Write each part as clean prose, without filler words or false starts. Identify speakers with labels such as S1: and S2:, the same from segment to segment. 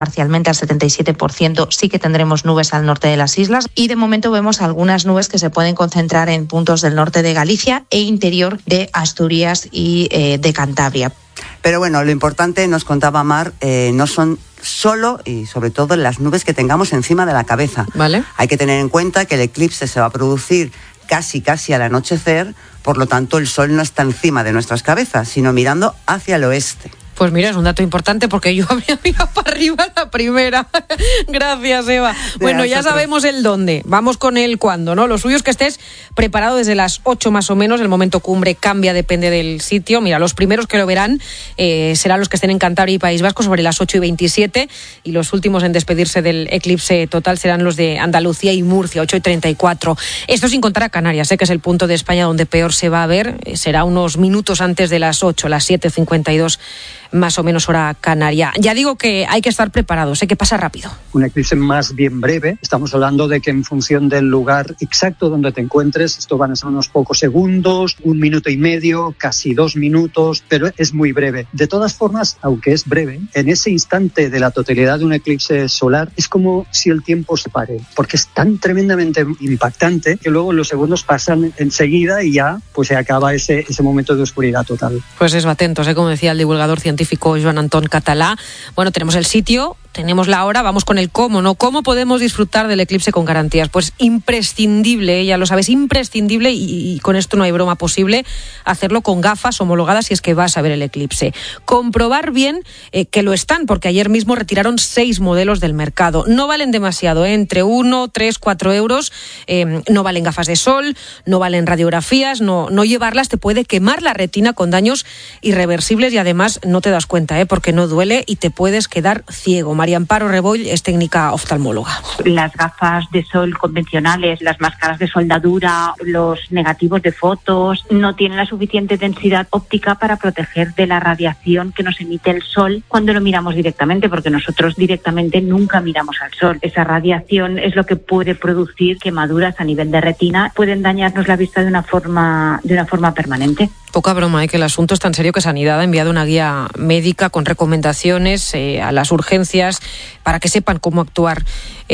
S1: parcialmente al 77%, sí que tendremos nubes al norte de las islas y de momento vemos algunas nubes que se pueden concentrar en puntos del norte de Galicia e interior de Asturias y de Cantabria.
S2: Pero bueno, lo importante, nos contaba Mar, no son solo y sobre todo las nubes que tengamos encima de la cabeza.
S3: ¿Vale?
S2: Hay que tener en cuenta que el eclipse se va a producir casi al anochecer, por lo tanto el sol no está encima de nuestras cabezas, sino mirando hacia el oeste.
S3: Pues mira, es un dato importante porque yo había mirado para arriba la primera. Gracias, Eva. Bueno, ya sabemos el dónde. Vamos con el cuándo, ¿no? Lo suyo es que estés preparado desde las 8 más o menos. El momento cumbre cambia, depende del sitio. Mira, los primeros que lo verán serán los que estén en Cantabria y País Vasco sobre las 8:27. Y los últimos en despedirse del eclipse total serán los de Andalucía y Murcia, 8:34. Esto sin contar a Canarias, que es el punto de España donde peor se va a ver. Será unos minutos antes de las 8, las 7:52. Más o menos hora canaria. Ya digo que hay que estar preparados, que pasa rápido.
S4: Un eclipse más bien breve. Estamos hablando de que en función del lugar exacto donde te encuentres, esto van a ser unos pocos segundos, 1 minuto y medio, casi 2 minutos, pero es muy breve. De todas formas, aunque es breve, en ese instante de la totalidad de un eclipse solar es como si el tiempo se pare, porque es tan tremendamente impactante que luego los segundos pasan enseguida y ya pues se acaba ese momento de oscuridad total.
S3: Pues eso, atentos, como decía el divulgador científico Joan Anton Català. Bueno, tenemos el sitio, tenemos la hora, vamos con el cómo, ¿no? ¿Cómo podemos disfrutar del eclipse con garantías? Pues imprescindible, ya lo sabes, imprescindible, y con esto no hay broma posible, hacerlo con gafas homologadas si es que vas a ver el eclipse. Comprobar bien que lo están, porque ayer mismo retiraron 6 modelos del mercado. No valen demasiado, entre 1, 3, 4 euros. No valen gafas de sol, no valen radiografías, no llevarlas te puede quemar la retina con daños irreversibles y además no te das cuenta, porque no duele y te puedes quedar ciego. María Amparo Reboll es técnica oftalmóloga.
S5: Las gafas de sol convencionales, las máscaras de soldadura, los negativos de fotos, no tienen la suficiente densidad óptica para proteger de la radiación que nos emite el sol cuando lo miramos directamente, porque nosotros directamente nunca miramos al sol. Esa radiación es lo que puede producir quemaduras a nivel de retina, pueden dañarnos la vista de una forma permanente.
S3: Poca broma, que el asunto es tan serio que Sanidad ha enviado una guía médica con recomendaciones a las urgencias para que sepan cómo actuar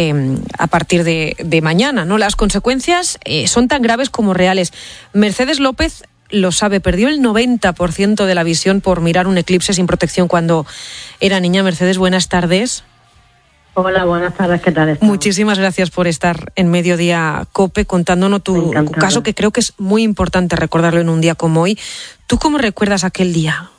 S3: a partir de mañana, ¿no? Las consecuencias son tan graves como reales. Mercedes López lo sabe, perdió el 90% de la visión por mirar un eclipse sin protección cuando era niña. Mercedes, buenas tardes.
S6: Hola, buenas tardes, ¿qué tal estás?
S3: Muchísimas gracias por estar en Mediodía COPE contándonos tu caso, que creo que es muy importante recordarlo en un día como hoy. ¿Tú cómo recuerdas aquel día?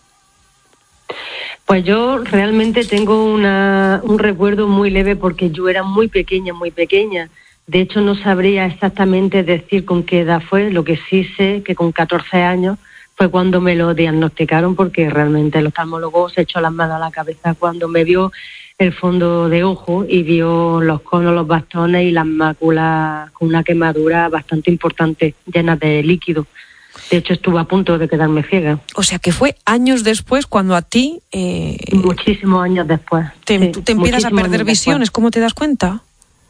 S6: Pues yo realmente tengo un recuerdo muy leve porque yo era muy pequeña. De hecho, no sabría exactamente decir con qué edad fue. Lo que sí sé que con 14 años fue cuando me lo diagnosticaron, porque realmente el oftalmólogo se echó las manos a la cabeza cuando me vio el fondo de ojo y vio los conos, los bastones y las máculas con una quemadura bastante importante, llenas de líquido. De hecho, estuve a punto de quedarme ciega.
S3: O sea, que fue años después cuando a ti...
S6: Muchísimos años después.
S3: Tú te empiezas a perder visiones. ¿Cómo te das cuenta?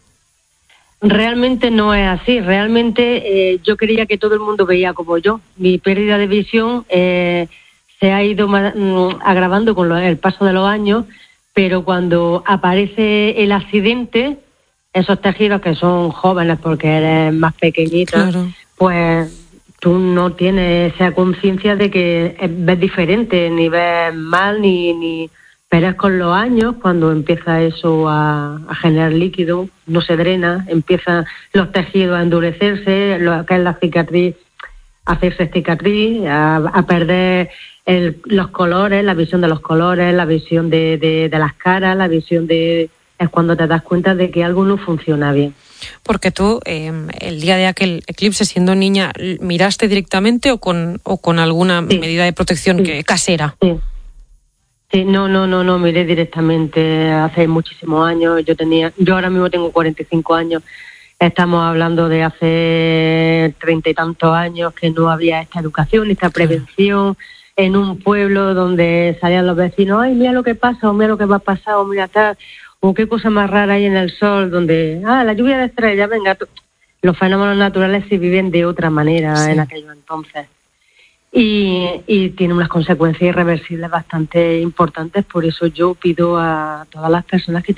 S6: Realmente no es así. Realmente yo creía que todo el mundo veía como yo. Mi pérdida de visión se ha ido agravando con el paso de los años, pero cuando aparece el accidente, esos tejidos que son jóvenes porque eres más pequeñito, claro, pues tú no tienes esa conciencia de que ves diferente, ni ves mal, pero es con los años cuando empieza eso a generar líquido, no se drena, empiezan los tejidos a endurecerse, lo que es la cicatriz, a hacerse cicatriz, a perder los colores, la visión de los colores, la visión de las caras, la visión de... Es cuando te das cuenta de que algo no funciona bien.
S3: Porque tú, el día de aquel eclipse, siendo niña, ¿miraste directamente o con alguna medida de protección casera?
S6: Sí, no, miré directamente hace muchísimos años. Yo ahora mismo tengo 45 años. Estamos hablando de hace 30 y tantos años que no había esta educación, esta prevención. En un pueblo donde salían los vecinos, ay, mira lo que pasa, o mira lo que va a pasar, o mira tal, o qué cosa más rara hay en el sol, donde, la lluvia de estrellas, venga, los fenómenos naturales se viven de otra manera en aquellos entonces. y tiene unas consecuencias irreversibles bastante importantes. Por eso yo pido a todas las personas que